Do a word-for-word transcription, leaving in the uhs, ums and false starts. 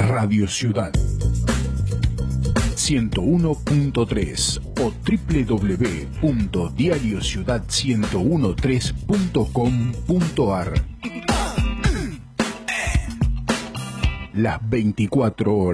Radio Ciudad ciento uno punto tres o doble u doble u doble u punto diario ciudad ciento trece punto com punto ar. Las veinticuatro horas.